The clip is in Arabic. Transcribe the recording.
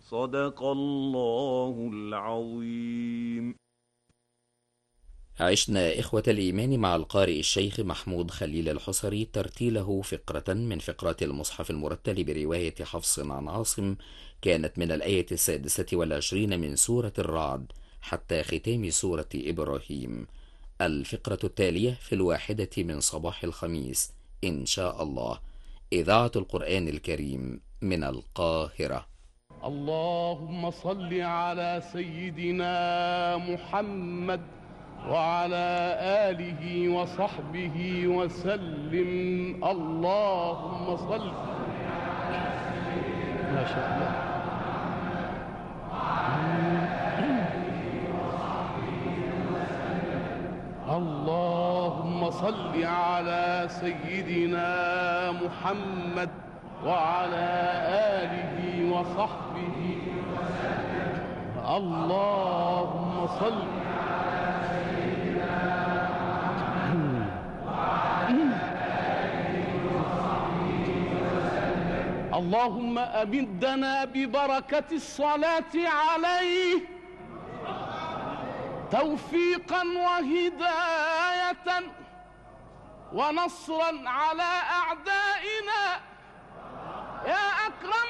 صدق الله العظيم. عشنا إخوة الإيمان مع القارئ الشيخ محمود خليل الحصري ترتيله فقرة من فقرات المصحف المرتل برواية حفص عن عاصم، كانت من الآية 26 من سورة الرعد حتى ختام سورة إبراهيم. الفقرة التالية في 1 من صباح الخميس إن شاء الله. إذاعة القرآن الكريم من القاهرة. اللهم صل على سيدنا محمد وعلى آله وصحبه وسلم. اللهم صل. ما شاء الله. اللهم صل على سيدنا محمد وعلى آله وصحبه وسلم. اللهم صل. اللهم أمدنا ببركة الصلاة عليه توفيقا وهداية ونصرا على أعدائنا يا أكرم